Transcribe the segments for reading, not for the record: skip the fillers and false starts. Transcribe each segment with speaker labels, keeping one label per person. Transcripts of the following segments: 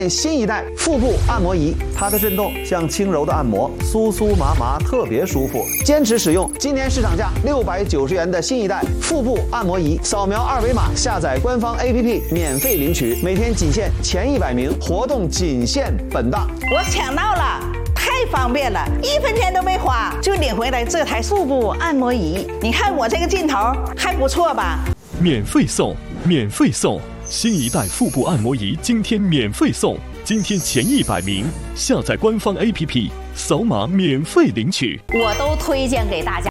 Speaker 1: 新一代腹部按摩仪，它的震动像轻柔的按摩，酥酥麻麻，特别舒服。坚持使用，今年市场价690元的新一代腹部按摩仪，扫描二维码下载官方 APP 免费领取，每天仅限前100名，活动仅限本档。
Speaker 2: 我抢到了！太方便了，1分钱都没花就领回来这台腹部按摩仪。你看我这个劲头还不错吧？
Speaker 3: 免费送，免费送！新一代腹部按摩仪今天免费送，今天前100名下载官方 APP， 扫码免费领取。
Speaker 4: 我都推荐给大家。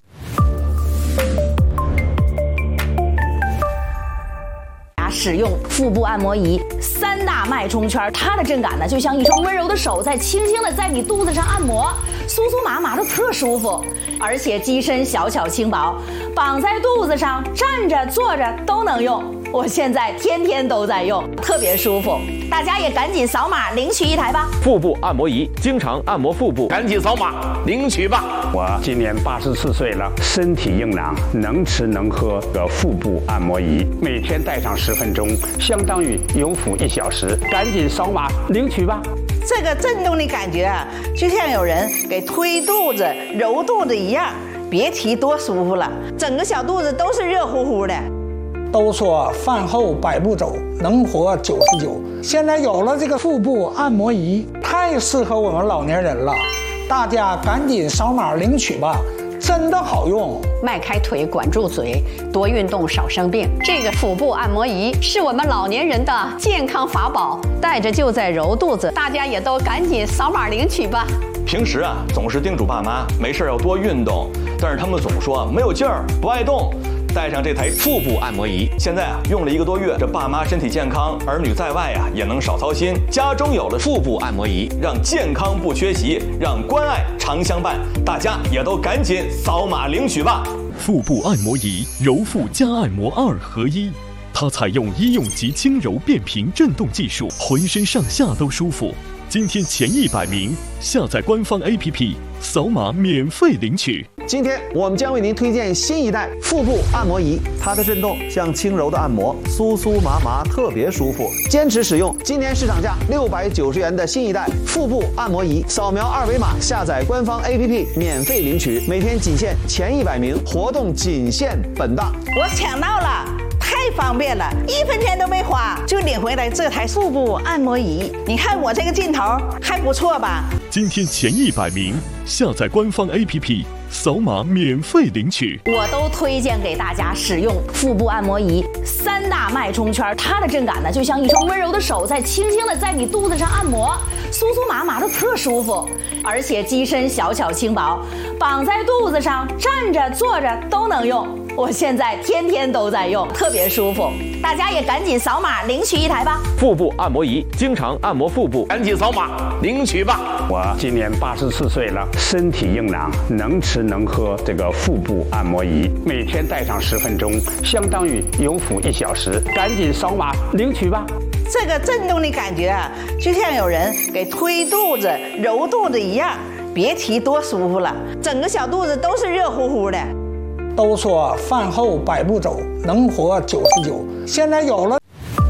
Speaker 4: 使用腹部按摩仪3大脉冲圈，它的震感呢，就像一双温柔的手在轻轻的在你肚子上按摩，酥酥麻麻的特舒服，而且机身小巧轻薄，绑在肚子上，站着坐着都能用。我现在天天都在用，特别舒服。大家也赶紧扫码领取一台吧。
Speaker 5: 腹部按摩仪，经常按摩腹部，赶紧扫码领取吧。
Speaker 6: 我今年84岁了，身体硬朗，能吃能喝的腹部按摩仪，每天戴上10分钟，相当于有腹1小时。赶紧扫码领取吧。
Speaker 2: 这个震动的感觉啊，就像有人给推肚子、揉肚子一样，别提多舒服了，整个小肚子都是热乎乎的。
Speaker 7: 都说饭后100步走，能活99。现在有了这个腹部按摩仪，太适合我们老年人了，大家赶紧扫码领取吧，真的好用。
Speaker 8: 迈开腿，管住嘴，多运动，少生病。这个腹部按摩仪是我们老年人的健康法宝，带着就在揉肚子，大家也都赶紧扫码领取吧。
Speaker 9: 平时啊，总是叮嘱爸妈没事要多运动，但是他们总说没有劲儿，不爱动。带上这台腹部按摩仪，现在啊用了1个多月，这爸妈身体健康，儿女在外啊也能少操心。家中有了腹部按摩仪，让健康不缺席，让关爱常相伴。大家也都赶紧扫码领取吧。
Speaker 3: 腹部按摩仪，揉腹加按摩2合1，它采用医用级轻柔变频震动技术，浑身上下都舒服。今天前100名下载官方 APP， 扫码免费领取。
Speaker 1: 今天我们将为您推荐新一代腹部按摩仪，它的震动像轻柔的按摩，酥酥麻麻，特别舒服。坚持使用，今年市场价690元的新一代腹部按摩仪，扫描二维码下载官方 APP 免费领取，每天仅限前100名，活动仅限本档。
Speaker 2: 我抢到了！太方便了，1分钱都没花就领回来这台腹部按摩仪。你看我这个劲头还不错吧？
Speaker 3: 今天前100名下载官方 APP， 扫码免费领取。
Speaker 4: 我都推荐给大家使用腹部按摩仪3大脉冲圈，它的震感呢，就像一双温柔的手在轻轻的在你肚子上按摩，酥酥麻麻的特舒服，而且机身小巧轻薄，绑在肚子上，站着坐着都能用。我现在天天都在用，特别舒服。大家也赶紧扫码领取一台吧。
Speaker 5: 腹部按摩仪，经常按摩腹部，赶紧扫码领取吧。
Speaker 6: 我今年84岁了，身体硬朗，能吃能喝这个腹部按摩仪，每天戴上10分钟，相当于有腹1小时。赶紧扫码领取吧。
Speaker 2: 这个震动的感觉啊，就像有人给推肚子、揉肚子一样，别提多舒服了，整个小肚子都是热乎乎的。
Speaker 7: 都说饭后100步走，能活99。现在有了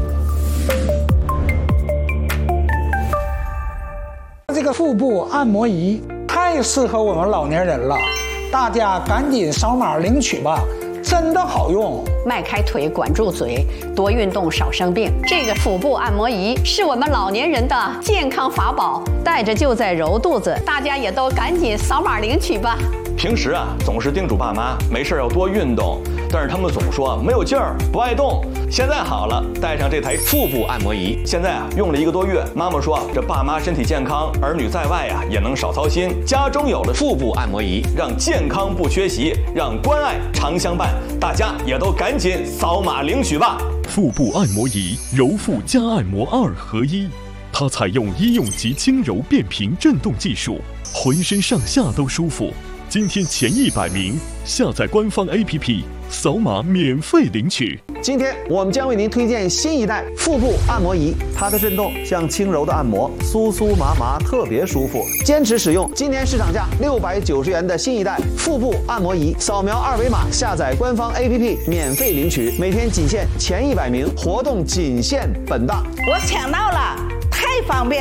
Speaker 7: 这个腹部按摩仪，太适合我们老年人了，大家赶紧扫码领取吧，真的好用。
Speaker 8: 迈开腿，管住嘴，多运动，少生病。这个腹部按摩仪是我们老年人的健康法宝，带着就在揉肚子，大家也都赶紧扫码领取吧。
Speaker 9: 平时啊，总是叮嘱爸妈没事要多运动，但是他们总说没有劲儿，不爱动。现在好了，带上这台腹部按摩仪，现在啊用了1个多月，妈妈说这爸妈身体健康，儿女在外啊也能少操心。家中有了腹部按摩仪，让健康不缺席，让关爱常相伴。大家也都赶紧扫码领取吧。
Speaker 3: 腹部按摩仪，揉腹加按摩2合1，它采用医用级轻柔变频震动技术，浑身上下都舒服。今天前100名下载官方 APP， 扫码免费领取。
Speaker 1: 今天我们将为您推荐新一代腹部按摩仪，它的震动像轻柔的按摩，酥酥麻麻，特别舒服。坚持使用，今年市场价690元的新一代腹部按摩仪，扫描二维码下载官方 APP 免费领取，每天仅限前100名，活动仅限本档。
Speaker 2: 我抢到了！太方便。